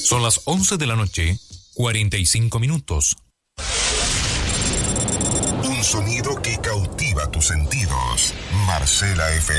Son las 11 de la noche, 45 minutos. Un sonido que cautiva tus sentidos. Marcela FM.